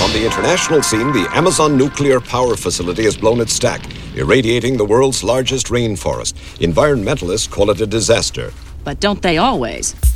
On the international scene, the Amazon nuclear power facility has blown its stack, irradiating the world's largest rainforest. Environmentalists call it a disaster. But don't they always?